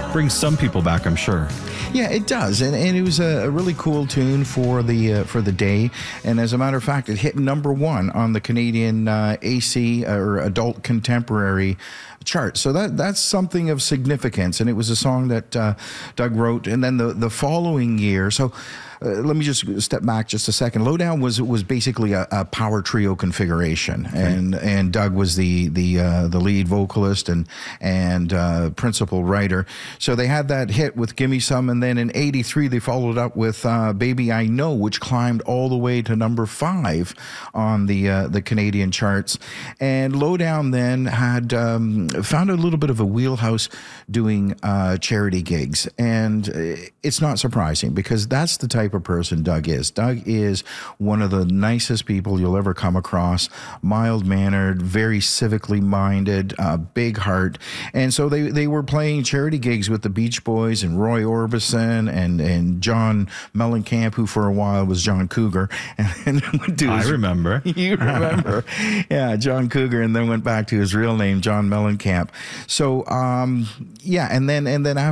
brings some people back, I'm sure. Yeah, it does, and it was a really cool tune for the day. And as a matter of fact, it hit number one on the Canadian AC or Adult Contemporary chart. So that's something of significance. And it was a song that Doug wrote, and then the following year. So. Let me just step back just a second. Lowdown was basically a power trio configuration, and Doug was the lead vocalist and principal writer. So they had that hit with "Gimme Some," and then in '83 they followed up with "Baby I Know," which climbed all the way to number 5 on the Canadian charts. And Lowdown then had found a little bit of a wheelhouse doing charity gigs, and it's not surprising because that's the type of person Doug is. Doug is one of the nicest people you'll ever come across, mild-mannered, very civically minded, big heart. And so they were playing charity gigs with the Beach Boys and Roy Orbison and John Mellencamp, who for a while was John Cougar. And I remember. You remember. Yeah, John Cougar, and then went back to his real name, John Mellencamp. So, and then after